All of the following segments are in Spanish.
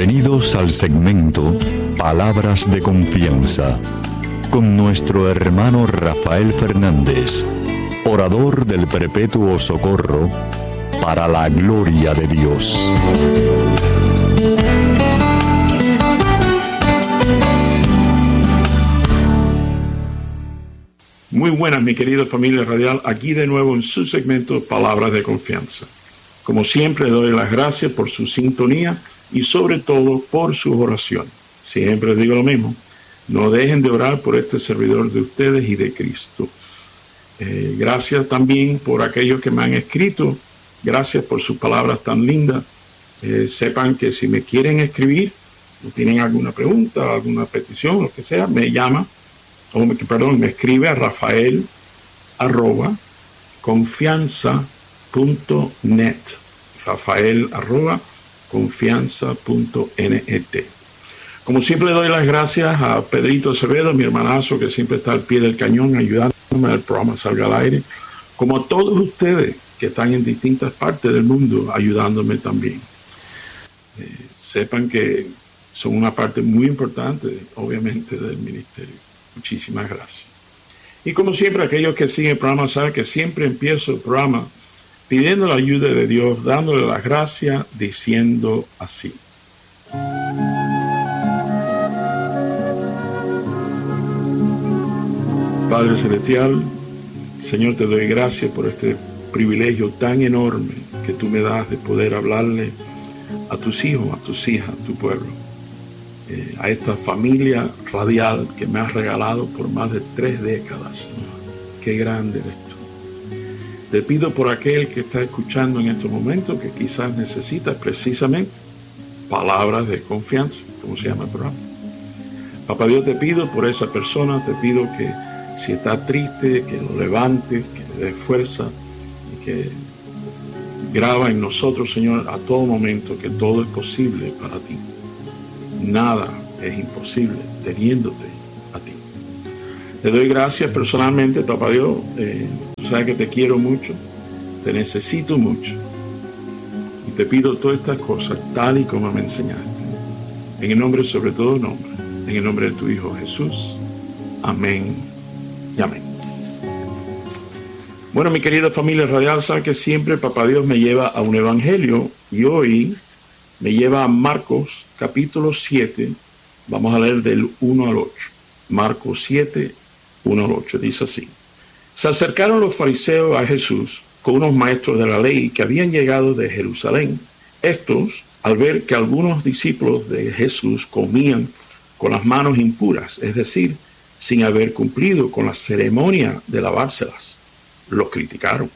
Bienvenidos al segmento Palabras de Confianza con nuestro hermano Rafael Fernández, orador del Perpetuo Socorro, para la gloria de Dios. Muy buenas, mi querida familia radial, aquí de nuevo en su segmento Palabras de Confianza. Como siempre, doy las gracias por su sintonía y sobre todo por sus oraciones. Siempre les digo lo mismo, no dejen de orar por este servidor de ustedes y de Cristo. Gracias también por aquellos que me han escrito, gracias por sus palabras tan lindas. Sepan que si me quieren escribir, o tienen alguna pregunta, alguna petición, lo que sea, me llama, me escribe a rafael@confianza.net, rafael@confianza.net. Como siempre, doy las gracias a Pedrito Acevedo, mi hermanazo, que siempre está al pie del cañón ayudándome al programa salga al aire, como a todos ustedes que están en distintas partes del mundo ayudándome también. Sepan que son una parte muy importante, obviamente, del ministerio. Muchísimas gracias. Y como siempre, aquellos que siguen el programa saben que siempre empiezo el programa pidiendo la ayuda de Dios, dándole las gracias, diciendo así: Padre Celestial, Señor, te doy gracias por este privilegio tan enorme que tú me das de poder hablarle a tus hijos, a tus hijas, a tu pueblo, a esta familia radial que me has regalado por más de 3 décadas, Señor. Qué grande eres tú. Te pido por aquel que está escuchando en estos momentos, que quizás necesita precisamente palabras de confianza, como se llama el programa. Papá Dios, te pido por esa persona, te pido que si está triste, que lo levantes, que le des fuerza y que graba en nosotros, Señor, a todo momento que todo es posible para ti. Nada es imposible teniéndote a ti. Te doy gracias personalmente, Papá Dios. Tú sabes que te quiero mucho, te necesito mucho. Y te pido todas estas cosas tal y como me enseñaste. En el nombre, sobre todo nombre, en el nombre de tu Hijo Jesús. Amén y amén. Bueno, mi querida familia radial, sabe que siempre Papá Dios me lleva a un evangelio y hoy me lleva a Marcos capítulo 7, vamos a leer del 1 al 8. Marcos 7, 1 al 8, dice así: Se acercaron los fariseos a Jesús con unos maestros de la ley que habían llegado de Jerusalén. Estos, al ver que algunos discípulos de Jesús comían con las manos impuras, es decir, sin haber cumplido con la ceremonia de lavárselas, los criticaron.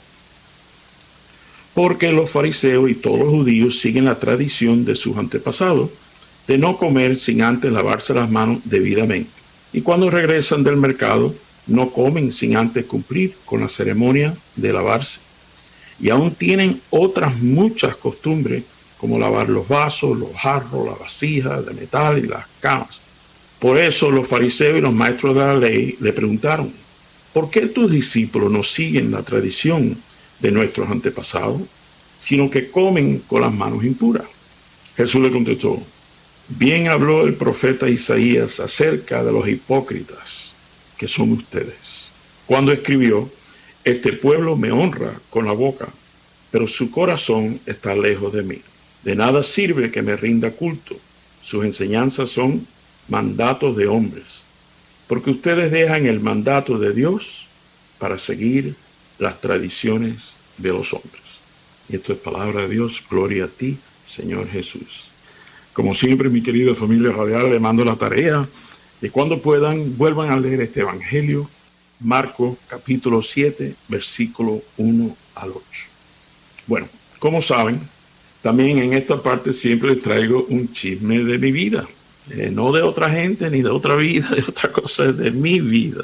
Porque los fariseos y todos los judíos siguen la tradición de sus antepasados de no comer sin antes lavarse las manos debidamente. Y cuando regresan del mercado, no comen sin antes cumplir con la ceremonia de lavarse. Y aún tienen otras muchas costumbres, como lavar los vasos, los jarros, las vasijas de metal y las camas. Por eso los fariseos y los maestros de la ley le preguntaron: ¿por qué tus discípulos no siguen la tradición de nuestros antepasados, sino que comen con las manos impuras? Jesús le contestó: bien habló el profeta Isaías acerca de los hipócritas que son ustedes, cuando escribió: este pueblo me honra con la boca, pero su corazón está lejos de mí. De nada sirve que me rinda culto. Sus enseñanzas son mandatos de hombres, porque ustedes dejan el mandato de Dios para seguir las tradiciones de los hombres. Y esto es palabra de Dios. Gloria a ti, Señor Jesús. Como siempre, mi querida familia radial, le mando la tarea de cuando puedan, vuelvan a leer este evangelio, Marcos capítulo 7, versículo 1 al 8. Bueno, como saben, también en esta parte siempre les traigo un chisme de mi vida. No de otra gente, ni de otra vida, de otra cosa, de mi vida,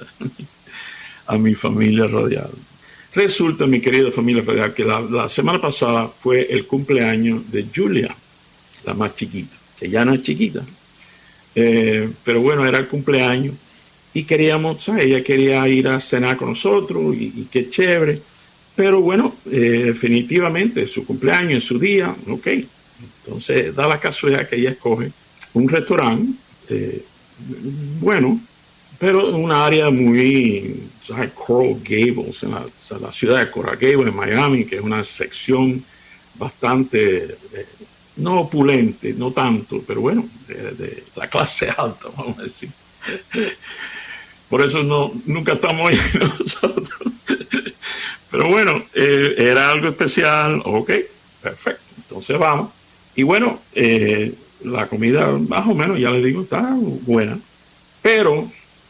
a mi familia radial. Resulta, mi querida familia radial, que la semana pasada fue el cumpleaños de Julia, la más chiquita, que ya no es chiquita, pero bueno, era el cumpleaños y queríamos, ¿sabes? Ella quería ir a cenar con nosotros y qué chévere, pero bueno, definitivamente su cumpleaños, su día, ok, Entonces da la casualidad que ella escoge un restaurante bueno, pero en una área muy, ¿sabes? Coral Gables, la ciudad de Coral Gables, en Miami, que es una sección bastante, no opulente, no tanto, pero bueno, de la clase alta, vamos a decir. Por eso nunca estamos ahí nosotros. Pero bueno, era algo especial, ok, perfecto, entonces vamos. Y bueno, la comida más o menos, ya les digo, está buena, pero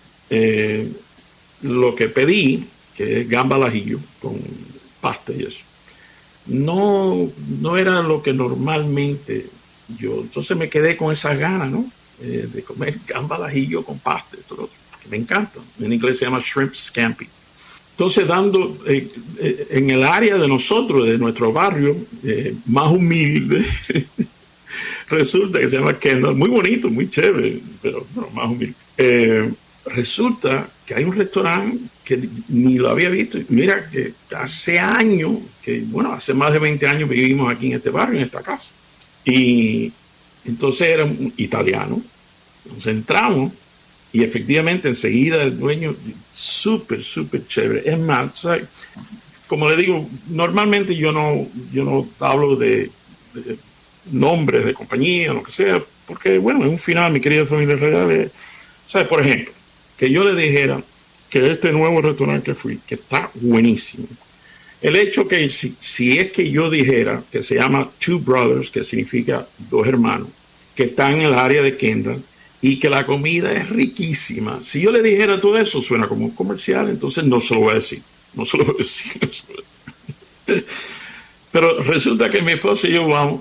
lo que pedí, que es gamba al ajillo con pasta y eso, no era lo que normalmente yo, entonces me quedé con esas ganas, ¿no? De comer gamba al ajillo con pasta, todo lo otro, que me encanta. En inglés se llama shrimp scampi. Entonces, dando en el área de nosotros, de nuestro barrio, más humilde, resulta que se llama Kendall, muy bonito, muy chévere, pero no, más humilde. Resulta que hay un restaurante que ni lo había visto. Mira, que hace años, bueno, hace más de 20 años vivimos aquí en este barrio, en esta casa. Y entonces era un italiano. Nos entramos y efectivamente enseguida el dueño, súper, súper chévere. Es más, ¿sabes? Como le digo, normalmente yo no hablo de nombres de compañía, lo que sea, porque, bueno, en un final, mi querida familia real, ¿sabes? Por ejemplo, que yo le dijera que este nuevo restaurante que fui, que está buenísimo. El hecho que si es que yo dijera que se llama Two Brothers, que significa dos hermanos, que están en el área de Kendall, y que la comida es riquísima. Si yo le dijera todo eso, suena como un comercial, entonces no se lo voy a decir. No se lo voy a decir. Pero resulta que mi esposa y yo vamos,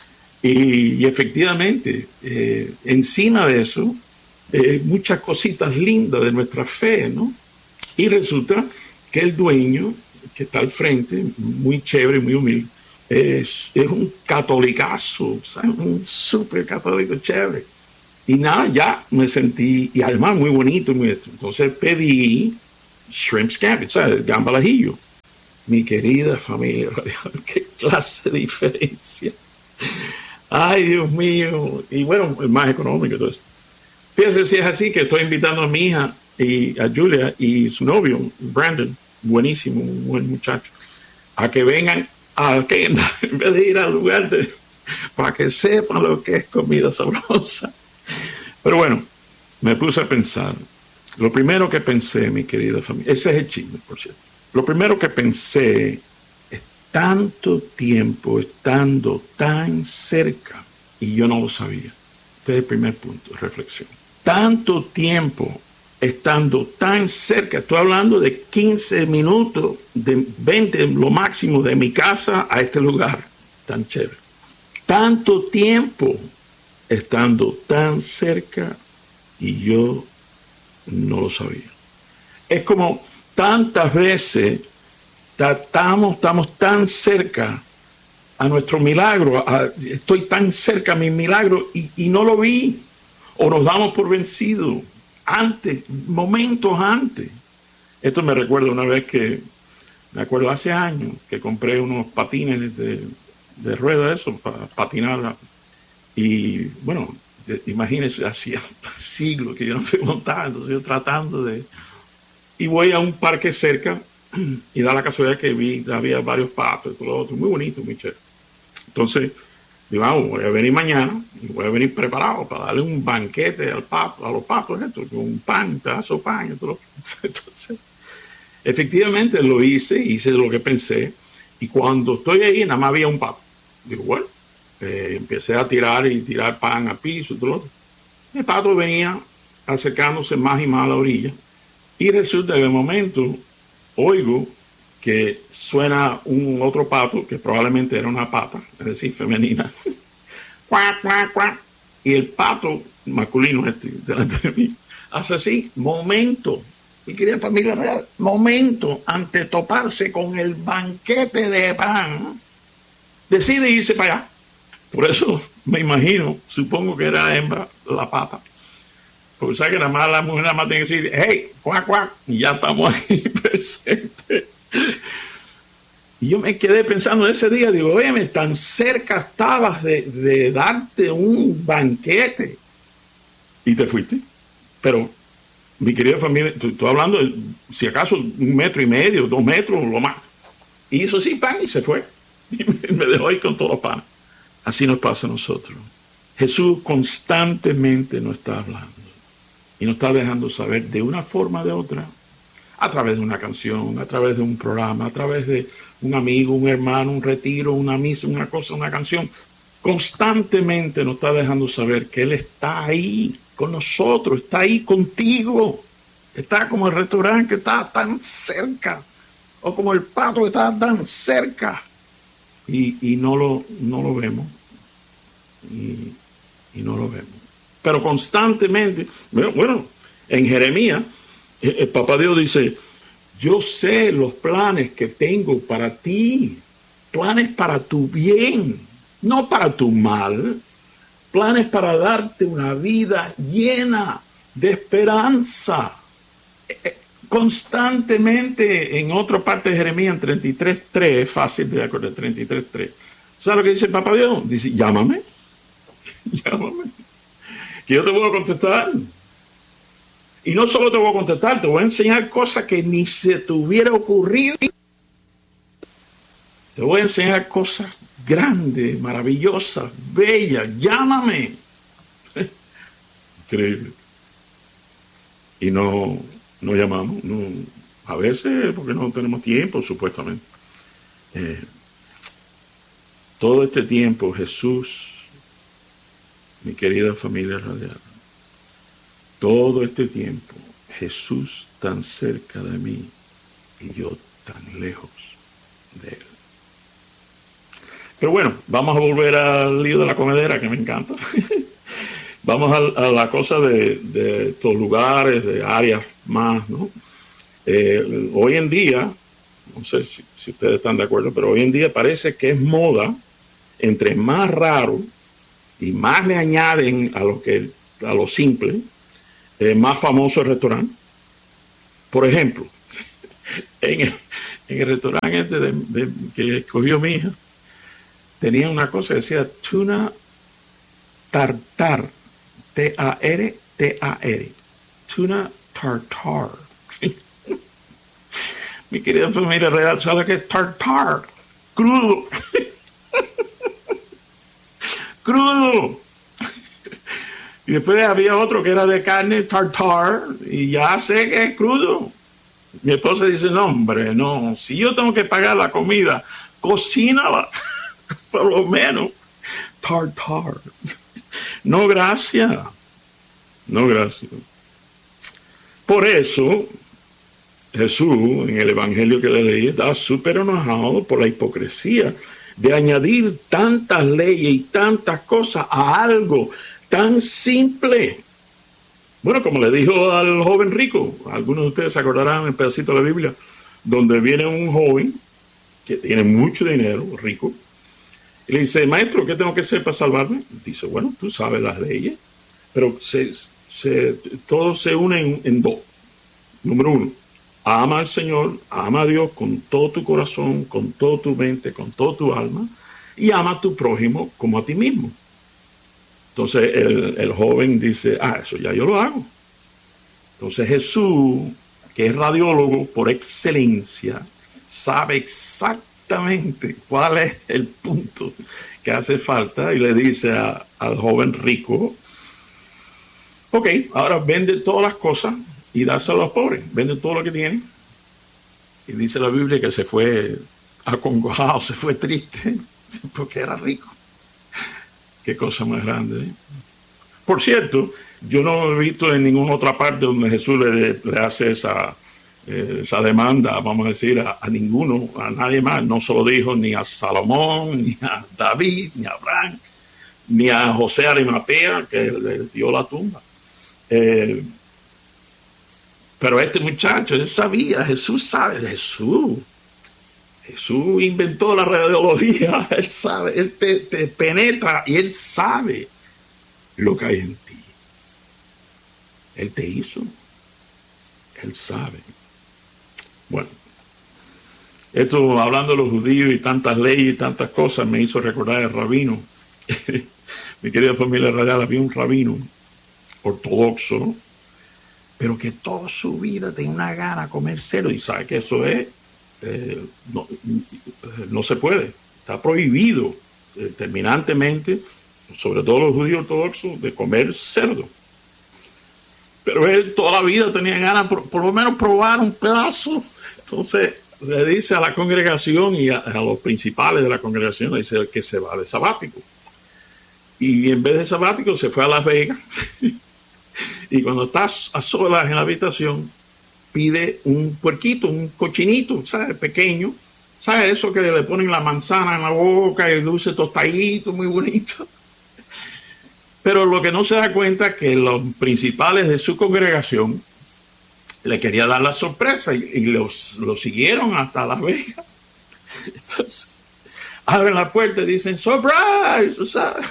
y efectivamente, encima de eso, muchas cositas lindas de nuestra fe, ¿no? Y resulta que el dueño, que está al frente, muy chévere, muy humilde, es un catolicazo, ¿sabes? Un súper católico chévere. Y nada, ya me sentí, y además muy bonito, muy esto. Entonces pedí shrimp scampi, ¿sabes? Gamba al ajillo. Mi querida familia, qué clase de diferencia. Ay, Dios mío. Y bueno, es más económico. Entonces, fíjense si es así, que estoy invitando a mi hija y a Julia y su novio, Brandon, buenísimo, un buen muchacho, a que vengan a Kendall en vez de ir al lugar para que sepan lo que es comida sabrosa. Pero bueno, me puse a pensar. Lo primero que pensé, mi querida familia, ese es el chisme, por cierto. Lo primero que pensé es tanto tiempo estando tan cerca y yo no lo sabía. Este es el primer punto de reflexión. Tanto tiempo estando tan cerca, estoy hablando de 15 minutos, de 20 lo máximo de mi casa a este lugar tan chévere. Tanto tiempo estando tan cerca y yo no lo sabía. Es como tantas veces estamos tan cerca a nuestro milagro, estoy tan cerca a mi milagro y no lo vi, o nos damos por vencido antes, momentos antes. Esto me recuerda una vez me acuerdo hace años, que compré unos patines de rueda, eso, para patinar. Y bueno, imagínense, hacía siglos que yo no me montaba, entonces yo tratando de... Y voy a un parque cerca y da la casualidad que había varios patos y todo lo otro, muy bonito, muy chévere. Entonces, digo, voy a venir mañana y voy a venir preparado para darle un banquete a los patos, con un pedazo de pan y todo lo otro. Entonces, efectivamente lo hice lo que pensé, y cuando estoy ahí nada más había un pato. Digo, bueno, empecé a tirar pan al piso y todo lo otro. El pato venía acercándose más y más a la orilla, y resulta que de momento oigo que suena un otro pato, que probablemente era una pata, es decir, femenina. Cuac, cuac, cuac. Y el pato masculino delante de mí hace así, momento, mi querida familia real, momento, ante toparse con el banquete de pan, decide irse para allá. Por eso me imagino, supongo que era hembra la pata. Porque sabe que la mujer nada más tiene que decir, hey, cuac, cuac, y ya estamos aquí presentes. Y yo me quedé pensando ese día, digo, oye, tan cerca estabas de darte un banquete y te fuiste. Pero, mi querida familia, estoy hablando de, si acaso, 1,5 metros, 2 metros, lo más. Y hizo así, pan, y se fue. Y me dejó ahí con todos los panes. Así nos pasa a nosotros. Jesús constantemente nos está hablando y nos está dejando saber de una forma o de otra, a través de una canción, a través de un programa, a través de un amigo, un hermano, un retiro, una misa, una cosa, una canción. Constantemente nos está dejando saber que Él está ahí con nosotros, está ahí contigo. Está como el restaurante que está tan cerca, o como el pato que está tan cerca, y no lo vemos. Y no lo vemos. Pero constantemente, bueno, en Jeremías, el papá Dios dice, yo sé los planes que tengo para ti, planes para tu bien, no para tu mal, planes para darte una vida llena de esperanza. Constantemente, en otra parte de Jeremías, en 33:3, fácil de acordar, 33:3. ¿Sabes lo que dice el papá Dios? Dice, llámame, que yo te voy a contestar. Y no solo te voy a contestar, te voy a enseñar cosas que ni se te hubiera ocurrido. Te voy a enseñar cosas grandes, maravillosas, bellas. Llámame. Increíble. Y no llamamos. No, a veces porque no tenemos tiempo, supuestamente. Todo este tiempo Jesús, mi querida familia radial, todo este tiempo Jesús tan cerca de mí y yo tan lejos de Él. Pero bueno, vamos a volver al lío de la comedera, que me encanta. Vamos a la cosa de estos lugares, de áreas más, ¿no? Hoy en día, no sé si ustedes están de acuerdo, pero hoy en día parece que es moda, entre más raro y más le añaden a lo simple, más famoso el restaurante. Por ejemplo, en el restaurante que escogió mi hija, tenía una cosa que decía tuna tartar, T-A-R-T-A-R, tuna tartar. Mi querida familia real, ¿sabe qué es tartar? Crudo. Crudo. Y después había otro que era de carne tartar, y ya sé que es crudo. Mi esposa dice, no, hombre, no, si yo tengo que pagar la comida, cocínala, por lo menos, tartar. No, gracias. No, gracias. Por eso, Jesús, en el evangelio que le leí, estaba súper enojado por la hipocresía de añadir tantas leyes y tantas cosas a algo tan simple. Bueno, como le dijo al joven rico, algunos de ustedes se acordarán el pedacito de la Biblia, donde viene un joven que tiene mucho dinero, rico, y le dice, maestro, ¿qué tengo que hacer para salvarme? Dice, bueno, tú sabes las leyes, pero todos se unen en dos. Número 1, ama al Señor, ama a Dios con todo tu corazón, con toda tu mente, con toda tu alma, y ama a tu prójimo como a ti mismo. Entonces el joven dice, eso ya yo lo hago. Entonces Jesús, que es radiólogo por excelencia, sabe exactamente cuál es el punto que hace falta y le dice al joven rico, ok, ahora vende todas las cosas y dáselo a los pobres, vende todo lo que tiene. Y dice la Biblia que se fue acongojado, se fue triste, porque era rico. Qué cosa más grande, ¿eh? Por cierto, yo no he visto en ninguna otra parte donde Jesús le hace esa demanda, vamos a decir, a ninguno, a nadie más. No se lo dijo ni a Salomón, ni a David, ni a Abraham, ni a José Arimatea, que le dio la tumba. Pero este muchacho, él sabía, Jesús sabe, Jesús inventó la radiología, él sabe, él te penetra y él sabe lo que hay en ti. Él te hizo, él sabe. Bueno, Esto, hablando de los judíos y tantas leyes y tantas cosas, me hizo recordar el rabino. Mi querida familia radial, había un rabino ortodoxo, ¿no? Pero que toda su vida tenía una gana de comer cerdo. Y sabe que eso es, no se puede. Está prohibido terminantemente, sobre todo los judíos ortodoxos, de comer cerdo. Pero él toda la vida tenía ganas por lo menos probar un pedazo. Entonces le dice a la congregación y a los principales de la congregación, le dice que se va de sabático. Y en vez de sabático se fue a Las Vegas. Y cuando está a solas en la habitación, pide un puerquito, un cochinito, ¿sabes? Pequeño. ¿Sabes? Eso que le ponen la manzana en la boca y el dulce tostadito, muy bonito. Pero lo que no se da cuenta es que los principales de su congregación le querían dar la sorpresa y lo siguieron hasta Las Vegas. Entonces, abren la puerta y dicen, ¡surprise! ¿Sabes?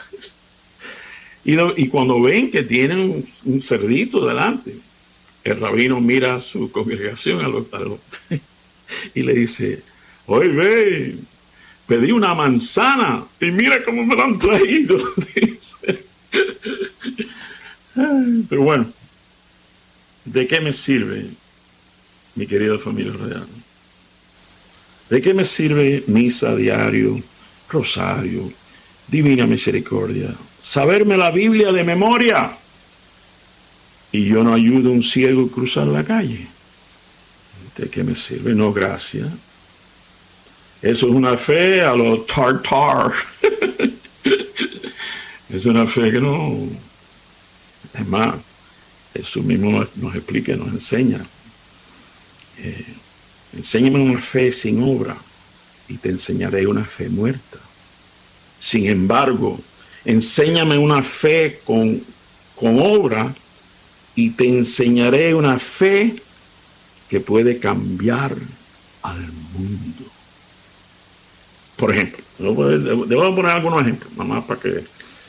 Y cuando ven que tienen un cerdito delante, el rabino mira a su congregación y le dice, oye, ve, pedí una manzana y mira cómo me la han traído. Dice. Pero bueno, ¿de qué me sirve, mi querida familia real? ¿De qué me sirve misa diario, rosario, divina misericordia? Saberme la Biblia de memoria y yo no ayudo a un ciego a cruzar la calle. ¿De qué me sirve? No, gracias. Eso es una fe a los tartar. Es una fe que no... Es más, eso mismo nos explica, nos enseña. Enséñame una fe sin obra y te enseñaré una fe muerta. Sin embargo, enséñame una fe con obra y te enseñaré una fe que puede cambiar al mundo. Por ejemplo, debo poner algunos ejemplos, nada más para que...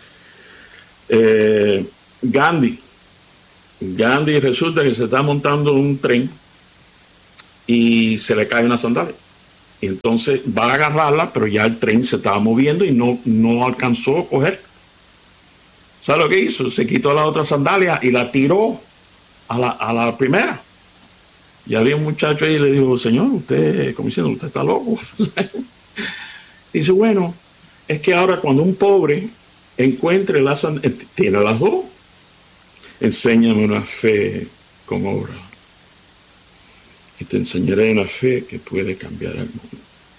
Gandhi resulta que se está montando un tren y se le cae una sandalia. Y entonces va a agarrarla, pero ya el tren se estaba moviendo y no alcanzó a coger. ¿Sabe lo que hizo? Se quitó la otra sandalia y la tiró a la primera. Y había un muchacho ahí y le dijo, señor, usted, como diciendo, usted está loco. Dice, bueno, es que ahora cuando un pobre encuentre la sandalia, tiene las dos. Enséñame una fe con obra. Y te enseñaré una fe que puede cambiar el mundo.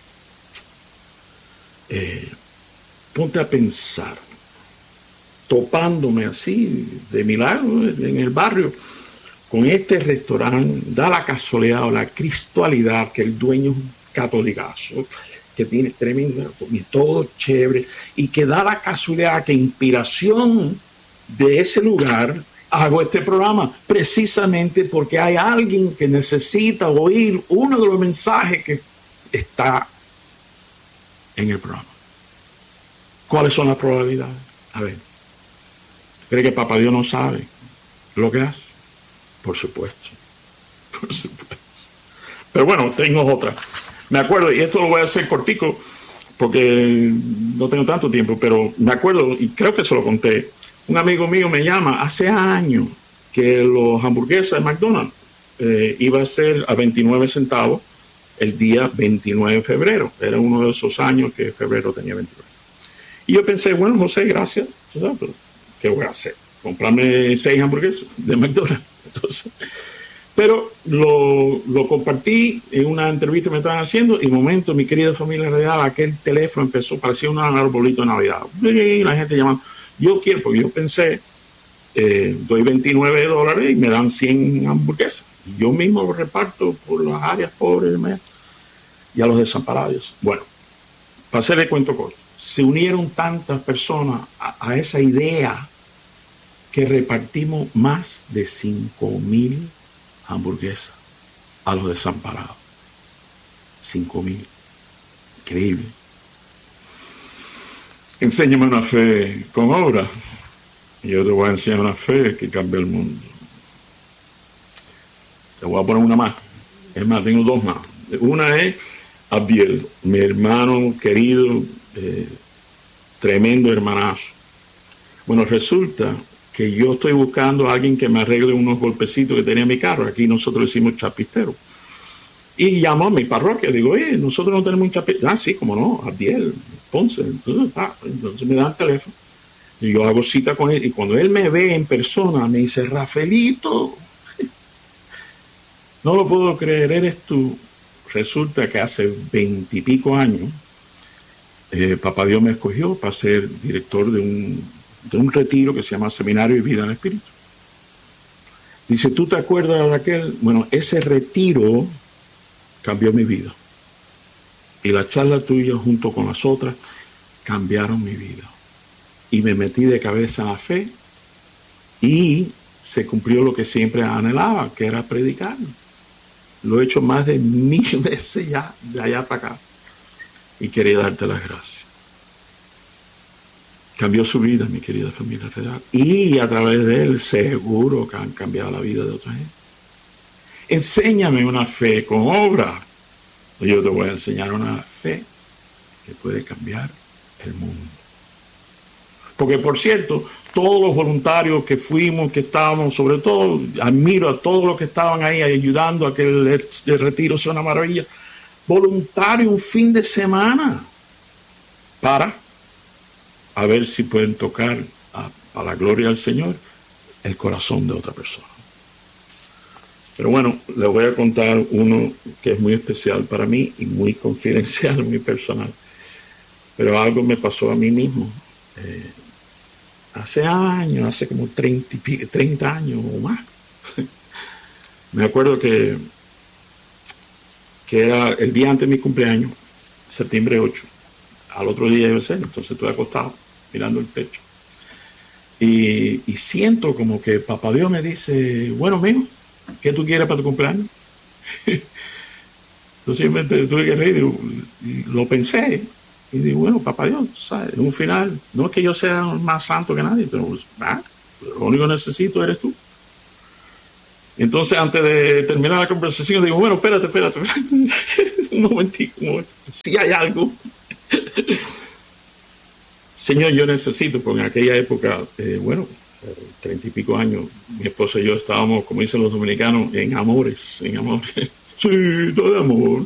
Ponte a pensar, topándome así de milagro en el barrio con este restaurante, da la casualidad o la cristualidad que el dueño es un catolicazo, que tiene tremenda, y todo chévere, y que da la casualidad que inspiración de ese lugar hago este programa, precisamente porque hay alguien que necesita oír uno de los mensajes que está en el programa. ¿Cuáles son las probabilidades? A ver, ¿cree que Papá Dios no sabe lo que hace? Por supuesto. Por supuesto. Pero bueno, tengo otra. Me acuerdo, y esto lo voy a hacer cortico porque no tengo tanto tiempo, pero me acuerdo, y creo que se lo conté. Un amigo mío me llama hace años que los hamburguesas de McDonald's iba a ser a 29 centavos el día 29 de febrero. Era uno de esos años que febrero tenía 29. Y yo pensé, bueno, José, gracias. ¿Qué voy a hacer? Comprarme 6 hamburguesas de McDonald's. Entonces, pero lo compartí en una entrevista que me estaban haciendo y de momento, mi querida familia real, aquel teléfono empezó, parecía un arbolito de Navidad. Y la gente llamando. Yo quiero, porque yo pensé, doy $29 y me dan 100 hamburguesas. Y yo mismo lo reparto por las áreas pobres y a los desamparados. Bueno, para hacerle cuento corto, se unieron tantas personas a esa idea que repartimos más de 5,000 hamburguesas a los desamparados. 5,000. Increíble. Enséñame una fe con obra y yo te voy a enseñar una fe que cambia el mundo. Te voy a poner una más. Es más, tengo 2 más. Una es Abdiel, mi hermano querido, tremendo hermanazo. Bueno, resulta que yo estoy buscando a alguien que me arregle unos golpecitos que tenía mi carro. Aquí nosotros decimos chapistero. Y llamó a mi parroquia. Digo, oye, nosotros no tenemos un chapistero. Ah, sí, como no, Abdiel, Ponce. Entonces me dan el teléfono. Y yo hago cita con él. Y cuando él me ve en persona, me dice, Rafaelito, no lo puedo creer, eres tú. Resulta que hace 20 y pico años, Papá Dios me escogió para ser director de un retiro que se llama Seminario y Vida en el Espíritu. Dice, ¿tú te acuerdas de aquel? Bueno, ese retiro cambió mi vida. Y la charla tuya junto con las otras cambiaron mi vida. Y me metí de cabeza en la fe y se cumplió lo que siempre anhelaba, que era predicar. Lo he hecho más de 1000 veces ya, de allá para acá. Y quería darte las gracias. Cambió su vida, mi querida familia Real. Y a través de él, seguro que han cambiado la vida de otra gente. Enséñame una fe con obra. Yo te voy a enseñar una fe que puede cambiar el mundo. Porque, por cierto, todos los voluntarios que fuimos, que estábamos, sobre todo, admiro a todos los que estaban ahí ayudando a que el retiro sea una maravilla. Voluntario un fin de semana para a ver si pueden tocar a la gloria del Señor el corazón de otra persona. Pero bueno, les voy a contar uno que es muy especial para mí y muy confidencial, muy personal. Pero algo me pasó a mí mismo. Hace años, hace como 30 años o más. Me acuerdo que era el día antes de mi cumpleaños, septiembre 8. Al otro día iba a ser, entonces estoy acostado mirando el techo. Y siento como que Papá Dios me dice, bueno, mijo, ¿qué tú quieres para tu cumpleaños? Entonces yo me tuve que reír y lo pensé. Y digo, bueno, Papá Dios, ¿sabes? En un final, no es que yo sea más santo que nadie, pero lo único que necesito eres tú. Entonces, antes de terminar la conversación, digo, bueno, espérate. un momentico. Si hay algo. Señor, yo necesito, porque en aquella época, 30 y pico años, mi esposa y yo estábamos, como dicen los dominicanos, en amores. Sí, todo de amor.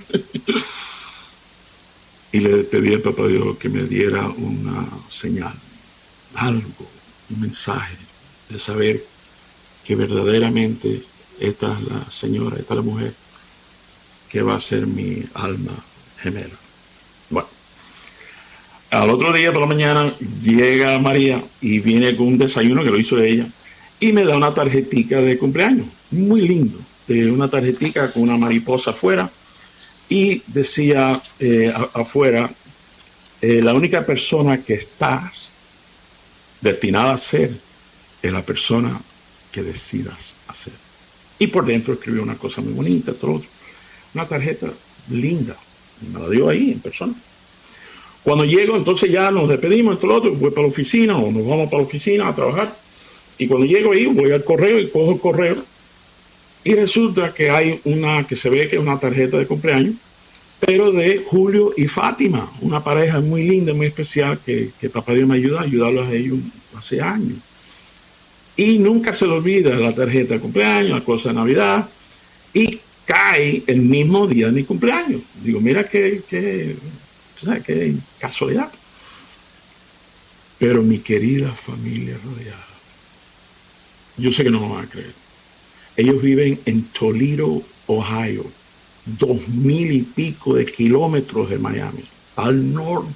Y le pedí al Papá Dios que me diera una señal, algo, un mensaje de saber que verdaderamente esta es la señora, esta es la mujer que va a ser mi alma gemela. Bueno, al otro día por la mañana llega María y viene con un desayuno que lo hizo ella y me da una tarjetica de cumpleaños, muy lindo, una tarjetica con una mariposa afuera. Y decía afuera, la única persona que estás destinada a ser es la persona que decidas hacer. Y por dentro escribió una cosa muy bonita, todo otro. Una tarjeta linda. Y me la dio ahí en persona. Cuando llego, entonces ya nos despedimos, todo lo otro, voy para la oficina o nos vamos para la oficina a trabajar. Y cuando llego ahí, voy al correo y cojo el correo. Y resulta que hay una que se ve que es una tarjeta de cumpleaños, pero de Julio y Fátima, una pareja muy linda, muy especial, que Papá Dios me ayuda a ayudarlos a ellos hace años. Y nunca se le olvida la tarjeta de cumpleaños, la cosa de Navidad, y cae el mismo día de mi cumpleaños. Digo, mira qué casualidad. Pero mi querida familia rodeada, yo sé que no lo van a creer. Ellos viven en Toledo, Ohio, 2000 y pico de kilómetros de Miami, al norte.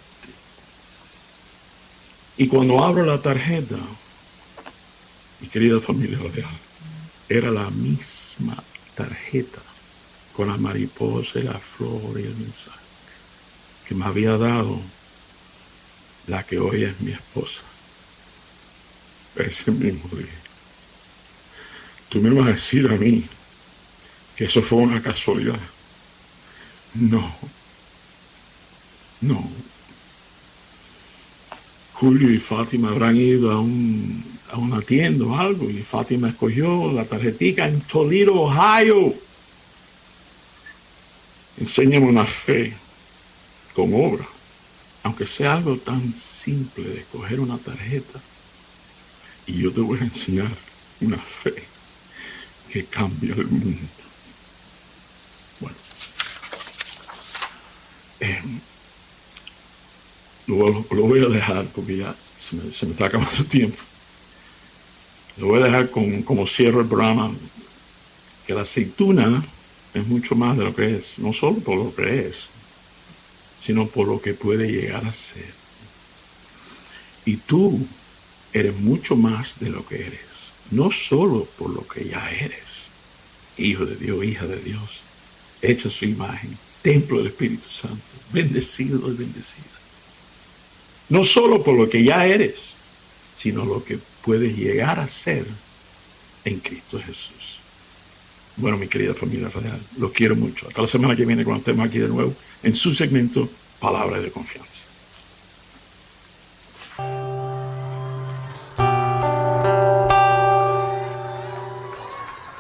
Y cuando abro la tarjeta, mi querida familia rodeada, era la misma tarjeta con la mariposa y la flor y el mensaje que me había dado la que hoy es mi esposa. Ese mismo día. Tú me vas a decir a mí que eso fue una casualidad. No. Julio y Fátima habrán ido a una tienda o algo y Fátima escogió la tarjetica en Toledo, Ohio. Enséñame una fe con obra, aunque sea algo tan simple de coger una tarjeta y yo te voy a enseñar una fe que cambia el mundo. Bueno, lo voy a dejar porque ya se me está acabando el tiempo. Lo voy a dejar como cierro el programa, que la aceituna es mucho más de lo que es, no solo por lo que es, sino por lo que puede llegar a ser. Y tú eres mucho más de lo que eres, no solo por lo que ya eres, hijo de Dios, hija de Dios, hecho a su imagen, templo del Espíritu Santo, bendecido y bendecida. No solo por lo que ya eres, sino lo que puedes llegar a ser en Cristo Jesús. Bueno, mi querida familia radial, los quiero mucho. Hasta la semana que viene cuando estemos aquí de nuevo en su segmento Palabra de Confianza.